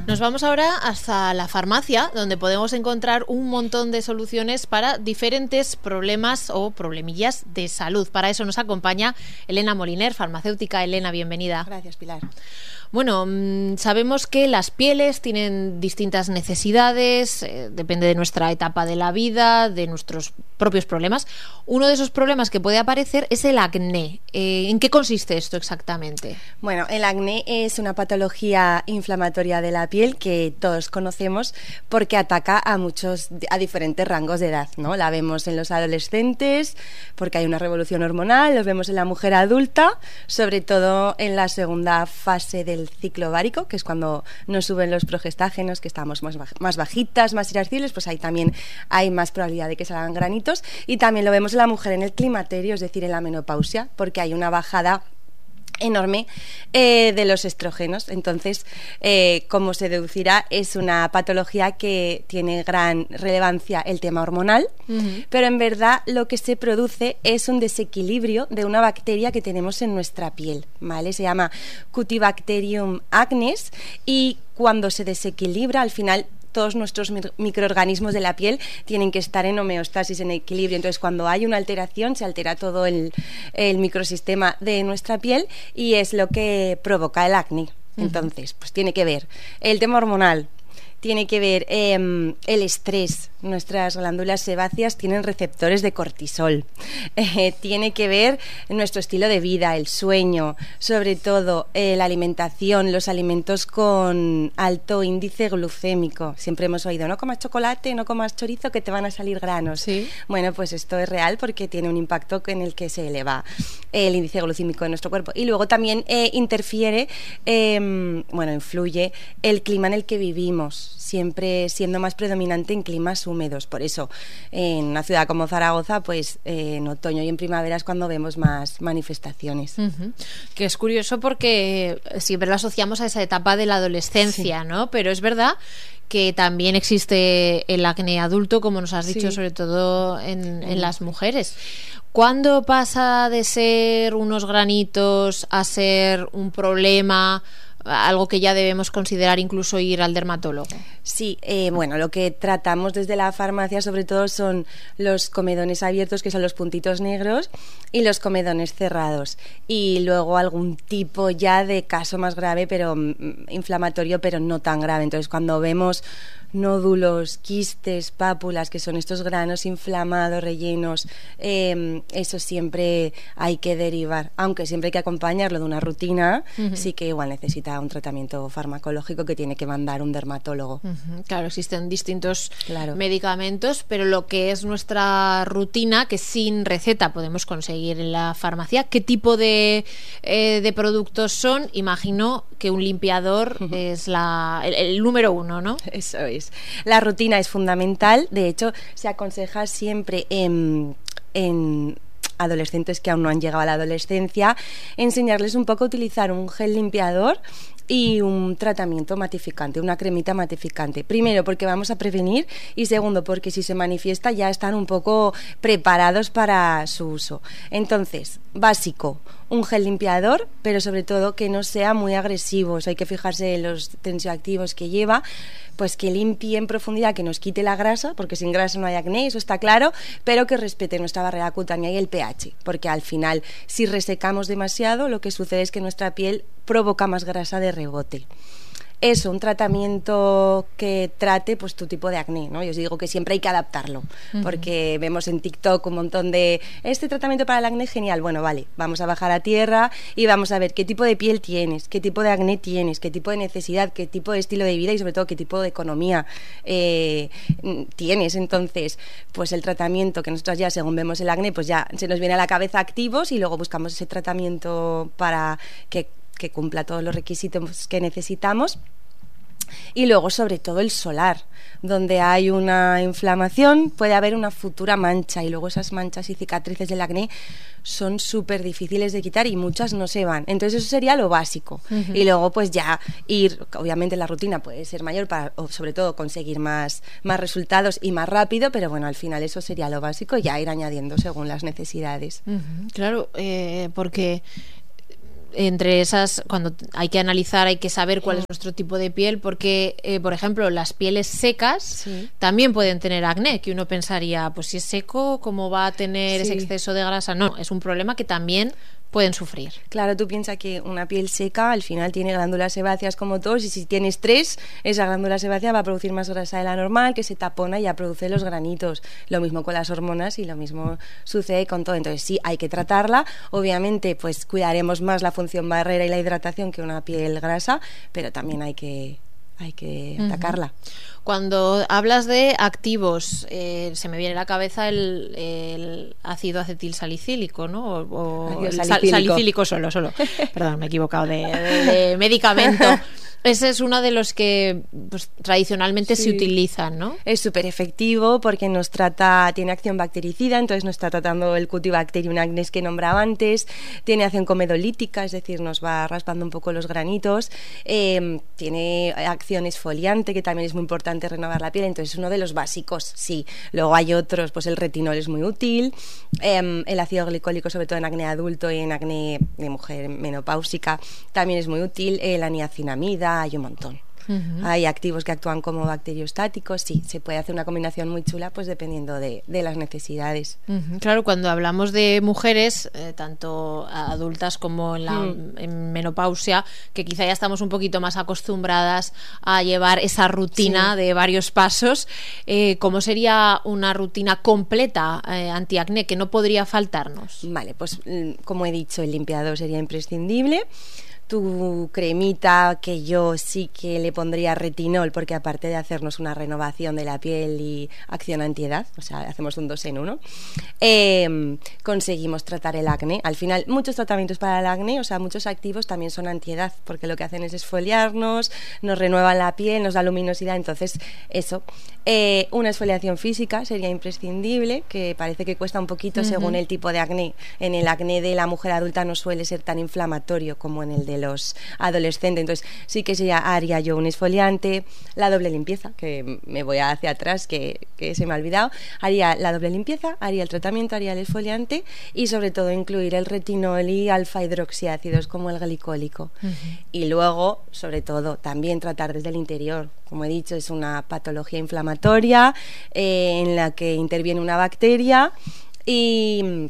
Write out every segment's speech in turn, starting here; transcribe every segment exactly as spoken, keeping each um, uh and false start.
Nos vamos ahora hasta la farmacia, donde podemos encontrar un montón de soluciones para diferentes problemas o problemillas de salud. Para eso nos acompaña Elena Moliner, farmacéutica. Elena, bienvenida. Gracias, Pilar. Bueno, sabemos que las pieles tienen distintas necesidades, eh, depende de nuestra etapa de la vida, de nuestros propios problemas. Uno de esos problemas que puede aparecer es el acné. Eh, ¿En qué consiste esto exactamente? Bueno, el acné es una patología inflamatoria de la piel que todos conocemos porque ataca a muchos, a diferentes rangos de edad, ¿no? La vemos en los adolescentes porque hay una revolución hormonal, los vemos en la mujer adulta, sobre todo en la segunda fase del el ciclo ovárico, que es cuando nos suben los progestágenos, que estamos más, baj más bajitas, más irascibles, pues ahí también hay más probabilidad de que salgan granitos. Y también lo vemos en la mujer en el climaterio, es decir, en la menopausia, porque hay una bajada enorme eh, de los estrógenos. Entonces, eh, como se deducirá, es una patología que tiene gran relevancia el tema hormonal, uh-huh. pero en verdad lo que se produce es un desequilibrio de una bacteria que tenemos en nuestra piel, ¿vale? Se llama Cutibacterium acnes y cuando se desequilibra, al final todos nuestros microorganismos de la piel tienen que estar en homeostasis, en equilibrio. Entonces, cuando hay una alteración, se altera todo el, el microsistema de nuestra piel y es lo que provoca el acné. Entonces, pues tiene que ver el tema hormonal, tiene que ver eh, el estrés. Nuestras glándulas sebáceas tienen receptores de cortisol. Eh, tiene que ver nuestro estilo de vida, el sueño, sobre todo eh, la alimentación, los alimentos con alto índice glucémico. Siempre hemos oído, no comas chocolate, no comas chorizo, que te van a salir granos. ¿Sí? Bueno, pues esto es real porque tiene un impacto en el que se eleva el índice glucémico de nuestro cuerpo. Y luego también eh, interfiere, eh, bueno, influye el clima en el que vivimos, siempre siendo más predominante en climas húmedos. Por eso, en una ciudad como Zaragoza, pues eh, en otoño y en primavera es cuando vemos más manifestaciones. Uh-huh. Que es curioso porque siempre lo asociamos a esa etapa de la adolescencia, sí. ¿no? Pero es verdad que también existe el acné adulto, como nos has dicho, sí. sobre todo en, en las mujeres. ¿Cuándo pasa de ser unos granitos a ser un problema, algo que ya debemos considerar incluso ir al dermatólogo? Sí, eh, bueno, lo que tratamos desde la farmacia sobre todo son los comedones abiertos, que son los puntitos negros, y los comedones cerrados. Y luego algún tipo ya de caso más grave, pero mm, inflamatorio, pero no tan grave. Entonces, cuando vemos nódulos, quistes, pápulas, que son estos granos inflamados, rellenos, eh, eso siempre hay que derivar, aunque siempre hay que acompañarlo de una rutina, uh-huh. sí que igual necesita un tratamiento farmacológico que tiene que mandar un dermatólogo. Uh-huh. Claro, existen distintos claro. medicamentos, pero lo que es nuestra rutina, que sin receta podemos conseguir en la farmacia, ¿qué tipo de, eh, de productos son? Imagino que un limpiador uh-huh. es la, el, el número uno, ¿no? Eso es. La rutina es fundamental, de hecho se aconseja siempre en, en adolescentes que aún no han llegado a la adolescencia enseñarles un poco a utilizar un gel limpiador y un tratamiento matificante, una cremita matificante. Primero, porque vamos a prevenir, y segundo, porque si se manifiesta ya están un poco preparados para su uso. Entonces, básico, un gel limpiador, pero sobre todo que no sea muy agresivo. O sea, hay que fijarse en los tensioactivos que lleva, pues que limpie en profundidad, que nos quite la grasa, porque sin grasa no hay acné, eso está claro, pero que respete nuestra barrera cutánea y el pH, porque al final, si resecamos demasiado, lo que sucede es que nuestra piel provoca más grasa de rebote. Eso, un tratamiento que trate pues tu tipo de acné, ¿no? Yo os digo que siempre hay que adaptarlo, uh-huh. porque vemos en TikTok un montón de este tratamiento para el acné, genial, bueno, vale, vamos a bajar a tierra y vamos a ver qué tipo de piel tienes, qué tipo de acné tienes, qué tipo de necesidad, qué tipo de estilo de vida y sobre todo qué tipo de economía eh, tienes. Entonces, pues el tratamiento que nosotros ya, según vemos el acné, pues ya se nos viene a la cabeza activos y luego buscamos ese tratamiento para que que cumpla todos los requisitos que necesitamos. Y luego, sobre todo, el solar. Donde hay una inflamación puede haber una futura mancha, y luego esas manchas y cicatrices del acné son súper difíciles de quitar y muchas no se van. Entonces eso sería lo básico. Uh-huh. Y luego pues ya ir, obviamente la rutina puede ser mayor para, o sobre todo, conseguir más, más resultados y más rápido, pero bueno, al final eso sería lo básico, ya ir añadiendo según las necesidades. Uh-huh. Claro, eh, porque entre esas, cuando hay que analizar, hay que saber cuál es nuestro tipo de piel, porque, eh, por ejemplo, las pieles secas sí. también pueden tener acné, que uno pensaría, pues si es seco, ¿cómo va a tener sí. ese exceso de grasa? No, es un problema que también pueden sufrir. Claro, tú piensas que una piel seca al final tiene glándulas sebáceas como todos, y si tiene estrés, esa glándula sebácea va a producir más grasa de la normal, que se tapona y ya produce los granitos. Lo mismo con las hormonas y lo mismo sucede con todo. Entonces sí, hay que tratarla. Obviamente, pues cuidaremos más la función barrera y la hidratación que una piel grasa, pero también hay que hay que atacarla. Uh-huh. Cuando hablas de activos, eh, se me viene a la cabeza el, el ácido acetil salicílico, ¿no? O, o el salicílico. Sal, salicílico solo, solo. Perdón, me he equivocado de, de, de medicamento. Ese es uno de los que pues, tradicionalmente sí. se utilizan, ¿no? Es súper efectivo porque nos trata, tiene acción bactericida, entonces nos está tratando el Cutibacterium acnes que nombraba antes, tiene acción comedolítica, es decir, nos va raspando un poco los granitos, eh, tiene acción exfoliante, que también es muy importante renovar la piel, entonces es uno de los básicos, sí. Luego hay otros, pues el retinol es muy útil, eh, el ácido glicólico, sobre todo en acné adulto y en acné de mujer menopáusica, también es muy útil, eh, la niacinamida, hay un montón. Uh-huh. Hay activos que actúan como bacteriostáticos, sí, se puede hacer una combinación muy chula, pues dependiendo de, de las necesidades. Uh-huh. Claro, cuando hablamos de mujeres, eh, tanto adultas como en la uh-huh. en menopausia, que quizá ya estamos un poquito más acostumbradas a llevar esa rutina sí. de varios pasos, eh, ¿cómo sería una rutina completa eh, antiacné que no podría faltarnos? Vale, pues como he dicho, el limpiador sería imprescindible. Tu cremita, que yo sí que le pondría retinol, porque aparte de hacernos una renovación de la piel y acción antiedad, o sea, hacemos un dos en uno, eh, conseguimos tratar el acné. Al final, muchos tratamientos para el acné, o sea, muchos activos también son antiedad, porque lo que hacen es exfoliarnos, nos renuevan la piel, nos da luminosidad, entonces eso. Eh, una exfoliación física sería imprescindible, que parece que cuesta un poquito uh-huh. según el tipo de acné. En el acné de la mujer adulta no suele ser tan inflamatorio como en el de los adolescentes, entonces sí que sería, haría yo un exfoliante, la doble limpieza, que me voy hacia atrás, que, que se me ha olvidado, haría la doble limpieza, haría el tratamiento, haría el exfoliante y sobre todo incluir el retinol y alfa hidroxiácidos como el glicólico. Uh-huh. Y luego, sobre todo, también tratar desde el interior. Como he dicho, es una patología inflamatoria eh, en la que interviene una bacteria y...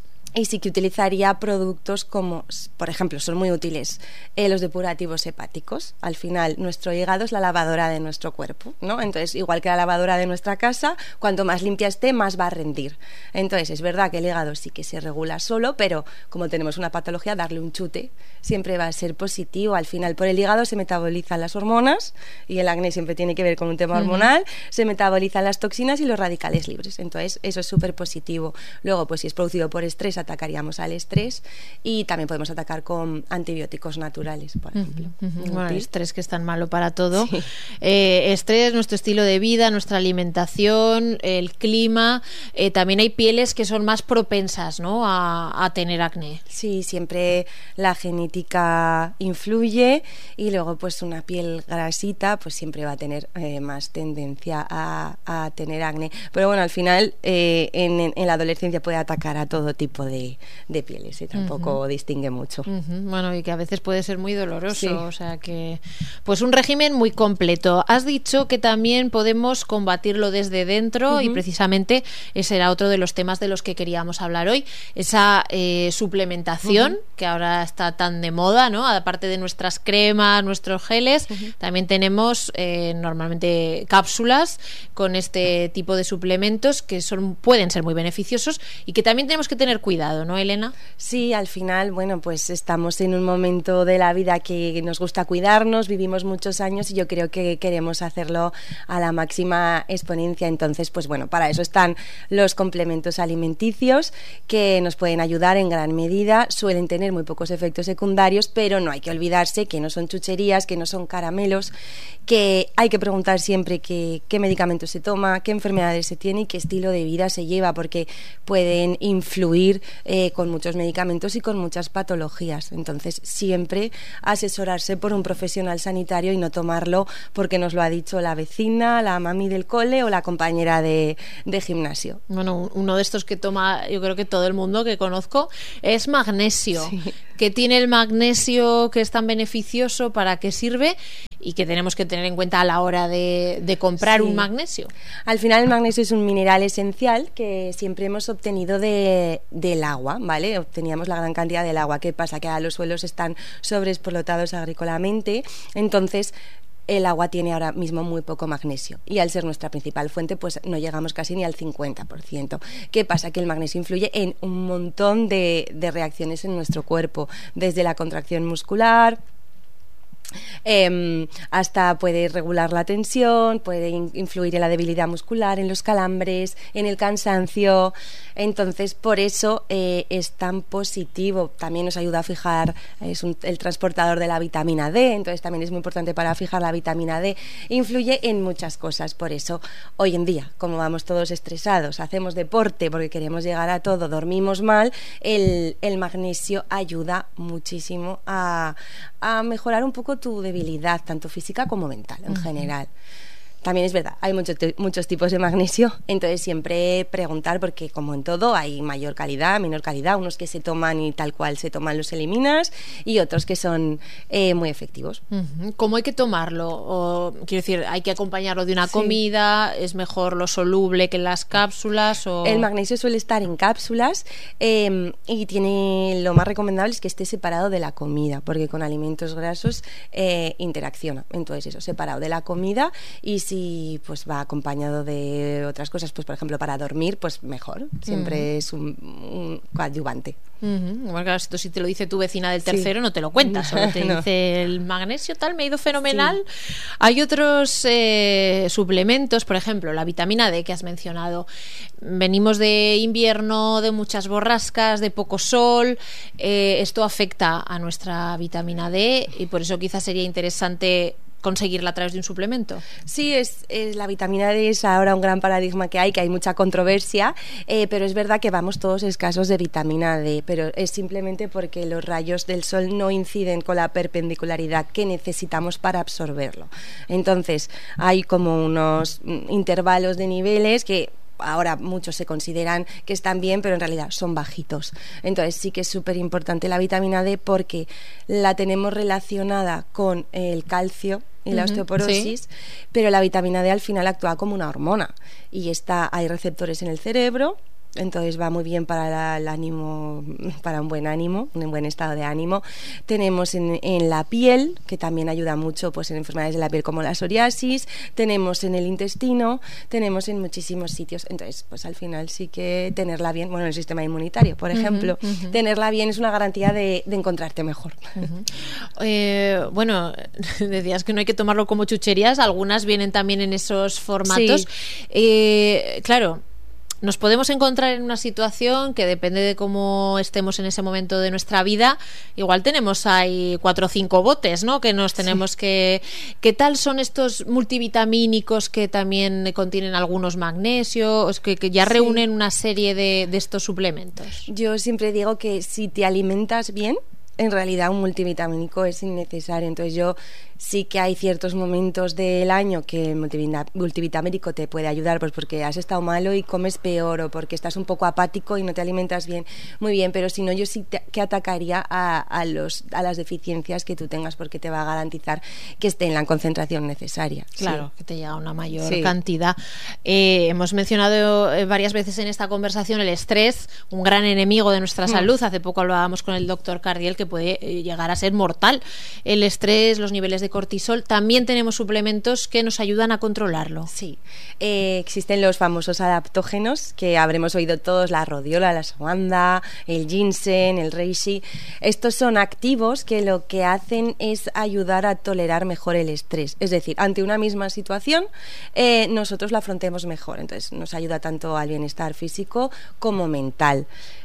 Y sí que utilizaría productos como, por ejemplo, son muy útiles eh, los depurativos hepáticos. Al final, nuestro hígado es la lavadora de nuestro cuerpo, ¿no? Entonces, igual que la lavadora de nuestra casa, cuanto más limpia esté, más va a rendir. Entonces, es verdad que el hígado sí que se regula solo, pero como tenemos una patología, darle un chute siempre va a ser positivo. Al final, por el hígado se metabolizan las hormonas, y el acné siempre tiene que ver con un tema hormonal, uh-huh. se metabolizan las toxinas y los radicales libres. Entonces, eso es súper positivo. Luego, pues si es producido por estrés, atacaríamos al estrés, y también podemos atacar con antibióticos naturales, por ejemplo. Uh-huh, uh-huh. Bueno, el estrés, que es tan malo para todo. Sí. Eh, estrés, nuestro estilo de vida, nuestra alimentación, el clima, eh, también hay pieles que son más propensas, ¿no?, a, a tener acné. Sí, siempre la genética influye, y luego pues una piel grasita pues siempre va a tener eh, más tendencia a, a tener acné. Pero bueno, al final eh, en, en la adolescencia puede atacar a todo tipo de, de pieles, y tampoco uh-huh. distingue mucho. Uh-huh. Bueno, y que a veces puede ser muy doloroso, sí. O sea que pues un régimen muy completo. Has dicho que también podemos combatirlo desde dentro, uh-huh. y precisamente ese era otro de los temas de los que queríamos hablar hoy, esa eh, suplementación uh-huh. que ahora está tan de moda, ¿no? Aparte de nuestras cremas, nuestros geles, uh-huh. también tenemos eh, normalmente cápsulas con este tipo de suplementos que son, pueden ser muy beneficiosos, y que también tenemos que tener cuidado, ¿no, Elena? Sí, al final, bueno, pues estamos en un momento de la vida que nos gusta cuidarnos, vivimos muchos años y yo creo que queremos hacerlo a la máxima exponencia. Entonces, pues bueno, para eso están los complementos alimenticios, que nos pueden ayudar en gran medida, suelen tener muy pocos efectos secundarios, pero no hay que olvidarse que no son chucherías, que no son caramelos, que hay que preguntar siempre qué, qué medicamentos se toma, qué enfermedades se tiene y qué estilo de vida se lleva, porque pueden influir eh, con muchos medicamentos y con muchas patologías. Entonces, siempre asesorarse por un profesional sanitario y no tomarlo porque nos lo ha dicho la vecina, la mami del cole o la compañera de, de gimnasio. Bueno, uno de estos que toma, yo creo que todo el mundo que conozco, es magnesio. Sí. ¿Qué tiene el magnesio que es tan beneficioso? ¿Para qué sirve? Y que tenemos que tener en cuenta a la hora de, de comprar sí. un magnesio. Al final el magnesio es un mineral esencial que siempre hemos obtenido de, del agua, ¿vale? Obteníamos la gran cantidad del agua. ¿Qué pasa? Que ahora los suelos están sobreexplotados agrícolamente, entonces el agua tiene ahora mismo muy poco magnesio y al ser nuestra principal fuente pues no llegamos casi ni al cincuenta por ciento. ¿Qué pasa? Que el magnesio influye en un montón de, de reacciones en nuestro cuerpo, desde la contracción muscular, Eh, hasta puede regular la tensión, puede in- influir en la debilidad muscular, en los calambres, en el cansancio. Entonces, por eso eh, es tan positivo. También nos ayuda a fijar, es un, el transportador de la vitamina D, entonces también es muy importante para fijar la vitamina D. Influye en muchas cosas. Por eso, hoy en día, como vamos todos estresados, hacemos deporte porque queremos llegar a todo, dormimos mal, el, el magnesio ayuda muchísimo a, a mejorar un poco tu debilidad, tanto física como mental en uh-huh. general. También es verdad, hay muchos, muchos tipos de magnesio, entonces siempre preguntar, porque como en todo hay mayor calidad, menor calidad, unos que se toman y tal cual se toman los eliminas y otros que son eh, muy efectivos. Uh-huh. ¿Cómo hay que tomarlo? O, quiero decir, ¿hay que acompañarlo de una sí. comida? ¿Es mejor lo soluble que las cápsulas? O... El magnesio suele estar en cápsulas eh, y tiene, lo más recomendable es que esté separado de la comida, porque con alimentos grasos eh, interacciona. Entonces eso, separado de la comida, y si pues va acompañado de otras cosas, pues por ejemplo para dormir, pues mejor, siempre uh-huh. es un, un coadyuvante. Uh-huh. Bueno, claro, esto si te lo dice tu vecina del tercero sí. no te lo cuenta, solo te no. dice el magnesio tal, me ha ido fenomenal. Sí. Hay otros eh, suplementos, por ejemplo la vitamina D que has mencionado. Venimos de invierno, de muchas borrascas, de poco sol, eh, esto afecta a nuestra vitamina D y por eso quizás sería interesante conseguirla a través de un suplemento. Sí, es, es la vitamina D es ahora un gran paradigma que hay, que hay mucha controversia, eh, pero es verdad que vamos todos escasos de vitamina D, pero es simplemente porque los rayos del sol no inciden con la perpendicularidad que necesitamos para absorberlo. Entonces, hay como unos intervalos de niveles que ahora muchos se consideran que están bien, pero en realidad son bajitos. Entonces sí que es súper importante la vitamina D porque la tenemos relacionada con el calcio y la uh-huh, osteoporosis, sí. pero la vitamina D al final actúa como una hormona y está, hay receptores en el cerebro. Entonces va muy bien para la, el ánimo, para un buen ánimo, un buen estado de ánimo. Tenemos en, en la piel, que también ayuda mucho pues en enfermedades de la piel como la psoriasis, tenemos en el intestino, tenemos en muchísimos sitios. Entonces, pues al final sí que tenerla bien, bueno, en el sistema inmunitario, por ejemplo, uh-huh, uh-huh. tenerla bien es una garantía de, de encontrarte mejor. Uh-huh. Eh, bueno, decías que no hay que tomarlo como chucherías, algunas vienen también en esos formatos. Sí. Eh, claro, nos podemos encontrar en una situación que depende de cómo estemos en ese momento de nuestra vida, igual tenemos ahí cuatro o cinco botes, ¿no? Que nos tenemos sí. que... ¿Qué tal son estos multivitamínicos que también contienen algunos magnesios, que, que ya sí. reúnen una serie de, de estos suplementos? Yo siempre digo que si te alimentas bien, en realidad un multivitamínico es innecesario. Entonces yo sí que hay ciertos momentos del año que el multivitamínico te puede ayudar, pues porque has estado malo y comes peor o porque estás un poco apático y no te alimentas bien, muy bien, pero si no yo sí te, que atacaría a, a, los, a las deficiencias que tú tengas porque te va a garantizar que esté en la concentración necesaria. Claro, sí. que te llega una mayor sí. cantidad. Eh, hemos mencionado varias veces en esta conversación el estrés, un gran enemigo de nuestra mm. salud. Hace poco hablábamos con el doctor Cardiel que puede llegar a ser mortal. El estrés, los niveles de cortisol, también tenemos suplementos que nos ayudan a controlarlo. Sí, eh, existen los famosos adaptógenos que habremos oído todos, la rodiola, la ashwagandha, el ginseng, el reishi. Estos son activos que lo que hacen es ayudar a tolerar mejor el estrés. Es decir, ante una misma situación, eh, nosotros la afrontemos mejor. Entonces, nos ayuda tanto al bienestar físico como mental.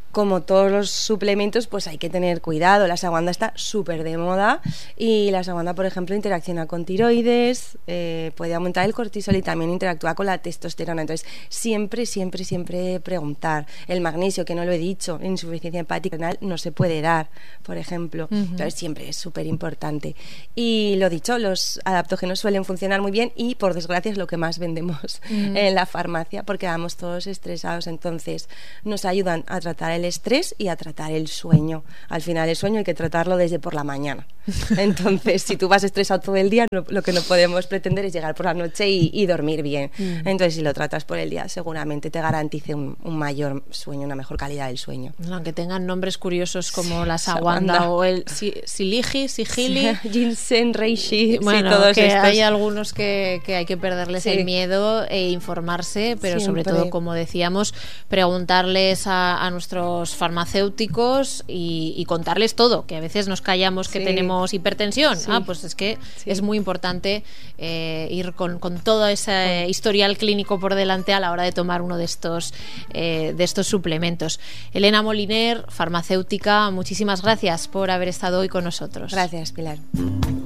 como todos los suplementos, pues hay que tener cuidado. La ashwagandha está súper de moda y la ashwagandha, por ejemplo, interacciona con tiroides, eh, puede aumentar el cortisol y también interactúa con la testosterona. Entonces, siempre, siempre, siempre preguntar. El magnesio, que no lo he dicho, insuficiencia hepática renal no se puede dar, por ejemplo. Uh-huh. Entonces, siempre es súper importante. Y lo dicho, los adaptógenos suelen funcionar muy bien y, por desgracia, es lo que más vendemos uh-huh. en la farmacia porque vamos todos estresados. Entonces, nos ayudan a tratar el el estrés y a tratar el sueño. Al final el sueño hay que tratarlo desde por la mañana. Entonces, si tú vas estresado todo el día, no, lo que no podemos pretender es llegar por la noche y, y dormir bien. Mm. Entonces, si lo tratas por el día, seguramente te garantice un, un mayor sueño, una mejor calidad del sueño. Aunque tengan nombres curiosos como la ashwagandha o el si, siligi, sigili, ginseng, reishi, bueno, sí, todos que estos. Hay algunos que, que hay que perderles sí. el miedo e informarse, pero Siempre. sobre todo, como decíamos, preguntarles a, a nuestros farmacéuticos y, y contarles todo, que a veces nos callamos que sí. tenemos hipertensión. Sí. Ah, pues es que sí. es muy importante eh, ir con, con todo ese historial clínico por delante a la hora de tomar uno de estos, eh, de estos suplementos. Elena Moliner, farmacéutica, muchísimas gracias por haber estado hoy con nosotros. Gracias, Pilar.